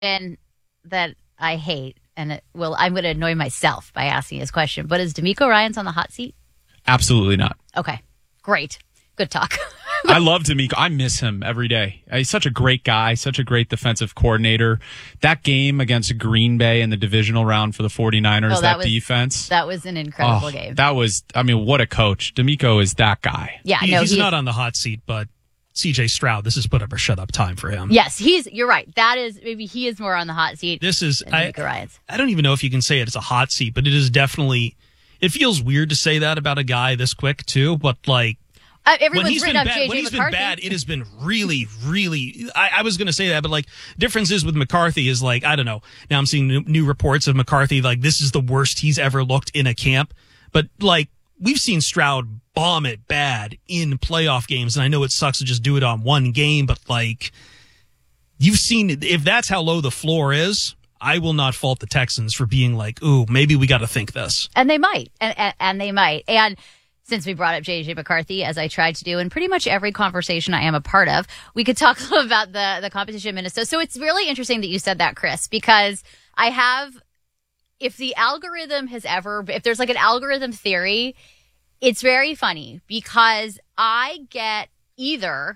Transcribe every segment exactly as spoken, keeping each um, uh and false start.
And that I hate, and it, well, I'm going to annoy myself by asking this question, but is D'Amico Ryans on the hot seat? Absolutely not. Okay, great. Good talk. I love D'Amico. I miss him every day. He's such a great guy, such a great defensive coordinator. That game against Green Bay in the divisional round for the 49ers, Oh, that, that was- defense. That was an incredible oh, game. That was, I mean, what a coach. D'Amico is that guy. Yeah, He- no, he's he- not on the hot seat, but C J Stroud, this is put up or shut up time for him. Yes, he's. You're right. That is maybe he is more on the hot seat. This is than I, D'Amico Ryans. I don't even know if you can say it. It's a hot seat, but it is definitely. It feels weird to say that about a guy this quick too. But like Uh, when everyone's he's written been up bad, J when J he's McCarthy. been bad, it has been really, really. I, I was going to say that, but like differences with McCarthy is like I don't know. Now I'm seeing new, new reports of McCarthy like this is the worst he's ever looked in a camp. But like we've seen Stroud bomb it bad in playoff games, and I know it sucks to just do it on one game, but like you've seen if that's how low the floor is. I will not fault the Texans for being like, ooh, maybe we got to think this. And they might. And, and, and they might. And since we brought up J J McCarthy, as I tried to do in pretty much every conversation I am a part of, we could talk about the, the competition in Minnesota. So it's really interesting that you said that, Chris, because I have, if the algorithm has ever, if there's like an algorithm theory, it's very funny because I get either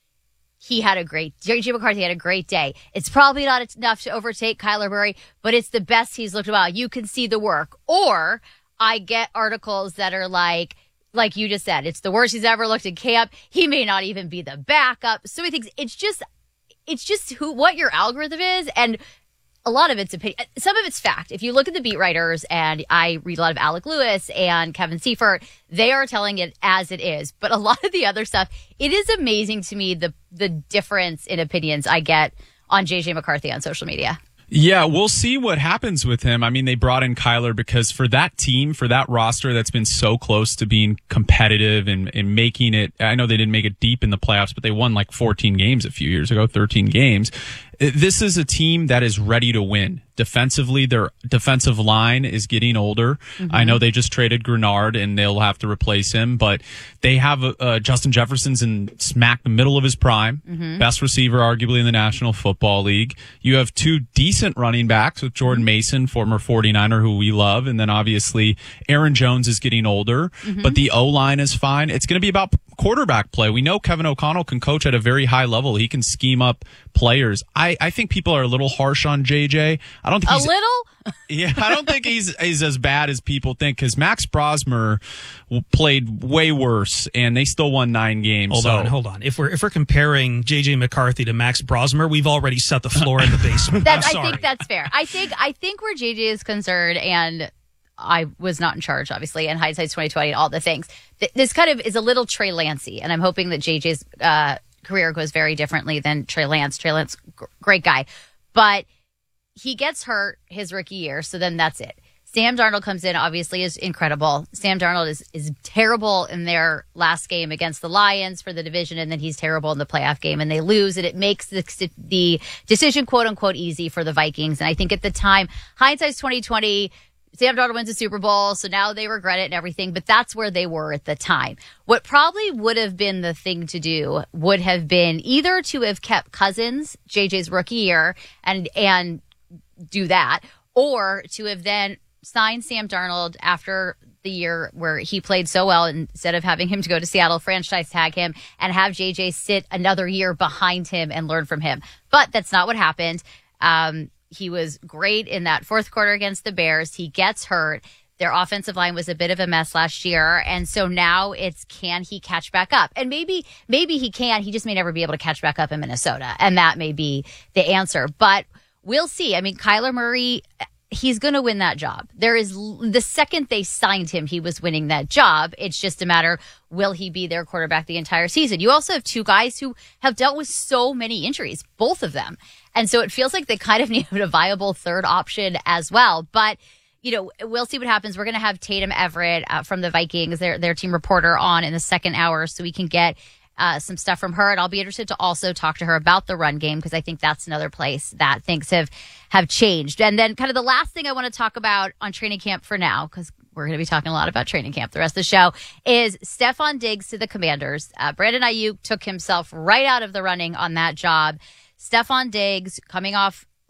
he had a great, J J McCarthy had a great day. It's probably not enough to overtake Kyler Murray, but it's the best he's looked about. You can see the work. Or I get articles that are like, like you just said, it's the worst he's ever looked in camp. He may not even be the backup. So he thinks it's just, it's just who, what your algorithm is. And a lot of it's opinion. Some of it's fact. If you look at the beat writers, and I read a lot of Alec Lewis and Kevin Seifert, they are telling it as it is. But a lot of the other stuff, it is amazing to me the the difference in opinions I get on J J McCarthy on social media. Yeah, we'll see what happens with him. I mean, they brought in Kyler because for that team, for that roster that's been so close to being competitive and, and making it, I know they didn't make it deep in the playoffs, but they won like fourteen games a few years ago, thirteen games. This is a team that is ready to win. Defensively, their defensive line is getting older. Mm-hmm. I know they just traded Grenard and they'll have to replace him, but they have uh, Justin Jefferson's in smack the middle of his prime. Mm-hmm. Best receiver, arguably, in the National Football League. You have two decent running backs with Jordan Mason, former 49er, who we love. And then obviously Aaron Jones is getting older, mm-hmm. but the O-line is fine. It's going to be about quarterback play. We know Kevin O'Connell can coach at a very high level. He can scheme up players. I, I think people are a little harsh on J J. I don't think a he's, little. Yeah, I don't think he's he's as bad as people think because Max Brosmer played way worse and they still won nine games. Hold so. on, hold on. If we're if we're comparing J J McCarthy to Max Brosmer, we've already set the floor in the basement. That, I'm I sorry. think that's fair. I think I think where J J is concerned, and I was not in charge, obviously, and hindsight's twenty twenty and all the things. Th- this kind of is a little Trey Lancey, and I'm hoping that J J's uh, career goes very differently than Trey Lance. Trey Lance, g- great guy, but he gets hurt his rookie year, so then that's it. Sam Darnold comes in, obviously is incredible. Sam Darnold is, is terrible in their last game against the Lions for the division, and then he's terrible in the playoff game, and they lose, and it makes the, the decision, quote unquote, easy for the Vikings. And I think at the time, hindsight's twenty twenty, Sam Darnold wins a Super Bowl, so now they regret it and everything, but that's where they were at the time. What probably would have been the thing to do would have been either to have kept Cousins, J J's rookie year, and and do that, or to have then signed Sam Darnold after the year where he played so well, instead of having him to go to Seattle, franchise tag him, and have J J sit another year behind him and learn from him. But that's not what happened. Um, he was great in that fourth quarter against the Bears. He gets hurt. Their offensive line was a bit of a mess last year. And so now it's, can he catch back up? And maybe, maybe he can. He just may never be able to catch back up in Minnesota. And that may be the answer. But we'll see. I mean, Kyler Murray, he's going to win that job. There is, the second they signed him, he was winning that job. It's just a matter, will he be their quarterback the entire season? You also have two guys who have dealt with so many injuries, both of them. And so it feels like they kind of need a viable third option as well. But, you know, we'll see what happens. We're going to have Tatum Everett uh, from the Vikings, their, their team reporter, on in the second hour, so we can get Uh, some stuff from her. And I'll be interested to also talk to her about the run game, because I think that's another place that things have, have changed. And then kind of the last thing I want to talk about on training camp for now, because we're going to be talking a lot about training camp the rest of the show, is Stefon Diggs to the Commanders. Uh, Brandon Ayuk took himself right out of the running on that job. Stefon Diggs coming off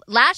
last